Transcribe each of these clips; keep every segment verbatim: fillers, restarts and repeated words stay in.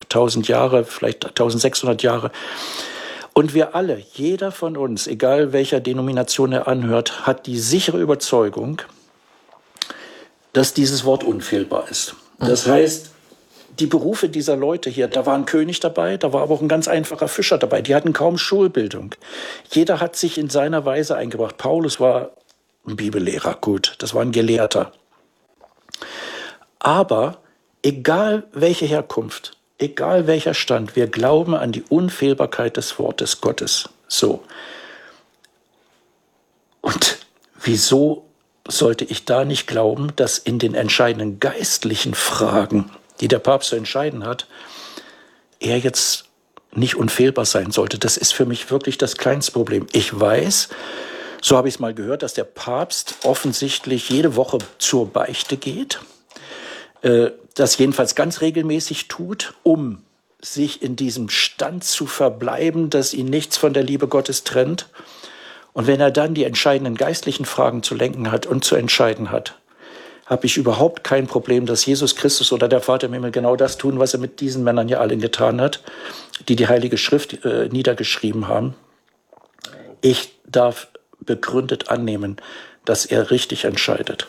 tausend Jahre, vielleicht eintausendsechshundert Jahre. Und wir alle, jeder von uns, egal welcher Denomination er anhört, hat die sichere Überzeugung, dass dieses Wort unfehlbar ist. Das heißt, die Berufe dieser Leute hier, da war ein König dabei, da war aber auch ein ganz einfacher Fischer dabei. Die hatten kaum Schulbildung. Jeder hat sich in seiner Weise eingebracht. Paulus war ein Bibellehrer, gut, das war ein Gelehrter. Aber egal welche Herkunft, egal welcher Stand, wir glauben an die Unfehlbarkeit des Wortes Gottes. So. Und wieso sollte ich da nicht glauben, dass in den entscheidenden geistlichen Fragen, die der Papst zu entscheiden hat, er jetzt nicht unfehlbar sein sollte? Das ist für mich wirklich das kleinste Problem. Ich weiß, so habe ich es mal gehört, dass der Papst offensichtlich jede Woche zur Beichte geht, äh, das jedenfalls ganz regelmäßig tut, um sich in diesem Stand zu verbleiben, dass ihn nichts von der Liebe Gottes trennt. Und wenn er dann die entscheidenden geistlichen Fragen zu lenken hat und zu entscheiden hat, habe ich überhaupt kein Problem, dass Jesus Christus oder der Vater im Himmel genau das tun, was er mit diesen Männern ja allen getan hat, die die Heilige Schrift äh, niedergeschrieben haben. Ich darf begründet annehmen, dass er richtig entscheidet.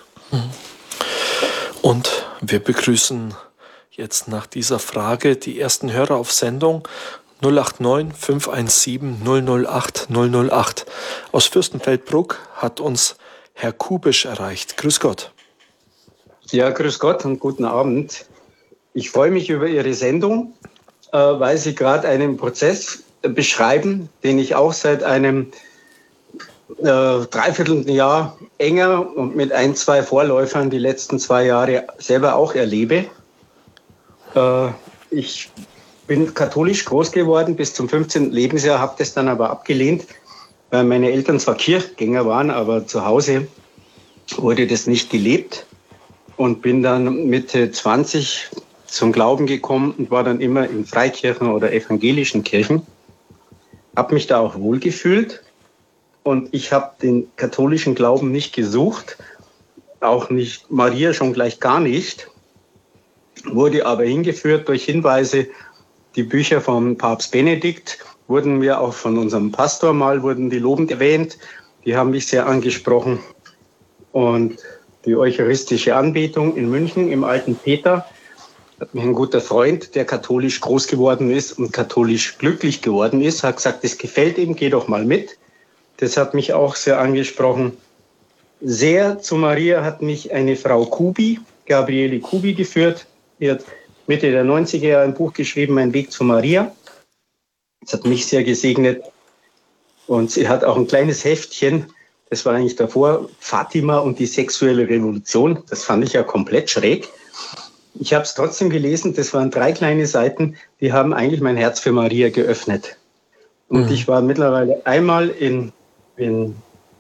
Und wir begrüßen jetzt nach dieser Frage die ersten Hörer auf Sendung. null acht neun fünf eins sieben null null acht null null acht. Aus Fürstenfeldbruck hat uns Herr Kubisch erreicht. Grüß Gott. Ja, grüß Gott und guten Abend. Ich freue mich über Ihre Sendung, äh, weil Sie gerade einen Prozess beschreiben, den ich auch seit einem äh, Dreivierteljahr enger und mit ein, zwei Vorläufern die letzten zwei Jahre selber auch erlebe. Äh, ich bin katholisch groß geworden bis zum fünfzehnten Lebensjahr, habe das dann aber abgelehnt, weil meine Eltern zwar Kirchgänger waren, aber zu Hause wurde das nicht gelebt und bin dann Mitte zwanzig zum Glauben gekommen und war dann immer in Freikirchen oder evangelischen Kirchen. Habe mich da auch wohlgefühlt und ich habe den katholischen Glauben nicht gesucht, auch nicht Maria, schon gleich gar nicht, wurde aber hingeführt durch Hinweise. Die Bücher von Papst Benedikt wurden mir auch von unserem Pastor mal, wurden die lobend erwähnt. Die haben mich sehr angesprochen. Und die eucharistische Anbetung in München im Alten Peter hat mich ein guter Freund, der katholisch groß geworden ist und katholisch glücklich geworden ist, hat gesagt, das gefällt ihm, geh doch mal mit. Das hat mich auch sehr angesprochen. Sehr zu Maria hat mich eine Frau Kubi, Gabriele Kubi, geführt. Die hat Mitte der neunziger Jahre ein Buch geschrieben, Mein Weg zu Maria. Das hat mich sehr gesegnet. Und sie hat auch ein kleines Heftchen, das war eigentlich davor, Fatima und die sexuelle Revolution. Das fand ich ja komplett schräg. Ich habe es trotzdem gelesen, das waren drei kleine Seiten, die haben eigentlich mein Herz für Maria geöffnet. Und mhm. ich war mittlerweile einmal in, in,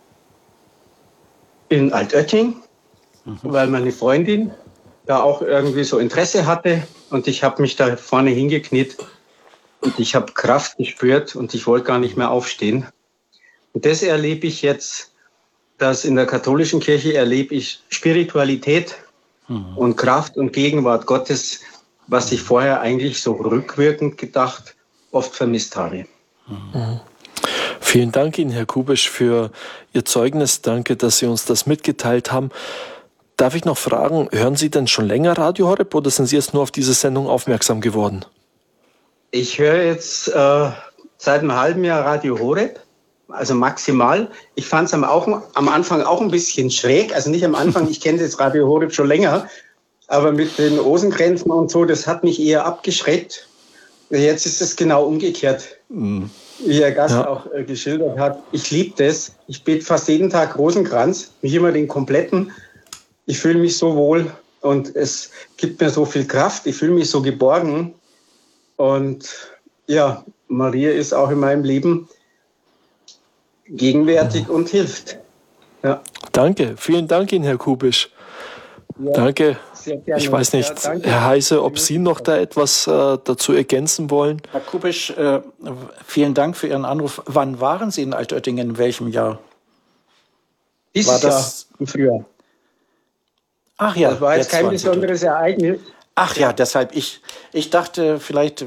in Altötting, mhm. weil meine Freundin da auch irgendwie so Interesse hatte. Und ich habe mich da vorne hingekniet und ich habe Kraft gespürt und ich wollte gar nicht mehr aufstehen. Und das erlebe ich jetzt, dass in der katholischen Kirche erlebe ich Spiritualität mhm. und Kraft und Gegenwart Gottes, was ich vorher eigentlich so rückwirkend gedacht oft vermisst habe. Mhm. Vielen Dank Ihnen, Herr Kubisch, für Ihr Zeugnis. Danke, dass Sie uns das mitgeteilt haben. Darf ich noch fragen, hören Sie denn schon länger Radio Horeb oder sind Sie jetzt nur auf diese Sendung aufmerksam geworden? Ich höre jetzt äh, seit einem halben Jahr Radio Horeb, also maximal. Ich fand es am, am Anfang auch ein bisschen schräg, also nicht am Anfang, ich kenne das Radio Horeb schon länger, aber mit den Rosenkränzen und so, das hat mich eher abgeschreckt. Jetzt ist es genau umgekehrt, mhm. wie Herr Gast ja. auch äh, geschildert hat. Ich liebe das, ich bete fast jeden Tag Rosenkranz, nicht immer den kompletten. Ich fühle mich so wohl und es gibt mir so viel Kraft. Ich fühle mich so geborgen. Und ja, Maria ist auch in meinem Leben gegenwärtig und hilft. Ja. Danke, vielen Dank Ihnen, Herr Kubisch. Ja, danke. Ich weiß nicht, ja, Herr Heise, ob Sie noch da etwas äh, dazu ergänzen wollen? Herr Kubisch, äh, vielen Dank für Ihren Anruf. Wann waren Sie in Altöttingen? In welchem Jahr? Dieses War das Jahr im Frühjahr. Ach ja, das war jetzt kein besonderes Ereignis. Ach ja, deshalb, ich, ich dachte, vielleicht